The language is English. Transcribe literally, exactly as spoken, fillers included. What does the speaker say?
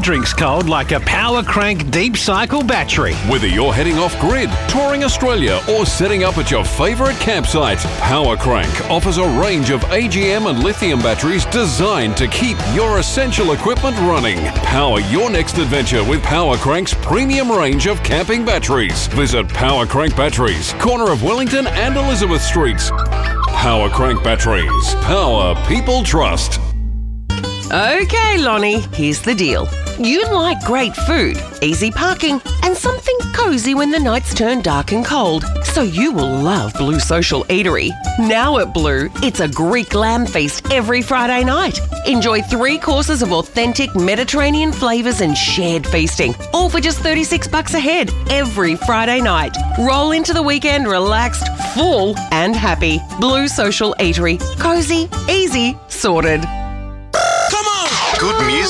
drinks cold like a Power Crank Deep Cycle battery. Whether you're heading off-grid, touring Australia or setting up at your favourite campsite, Power Crank offers a range of A G M and lithium batteries designed to keep your essential equipment running. Power your next adventure with Power Crank's premium range of camping batteries. Visit Power Crank Batteries, corner of Wellington and Elizabeth Streets. Power Crank Batteries. Power people trust. Okay, Lonnie, here's the deal. You like great food, easy parking, and something cosy when the nights turn dark and cold. So you will love Blue Social Eatery. Now at Blue, it's a Greek lamb feast every Friday night. Enjoy three courses of authentic Mediterranean flavours and shared feasting, all for just thirty-six bucks a head every Friday night. Roll into the weekend relaxed, full and happy. Blue Social Eatery. Cosy, easy, sorted. Good music.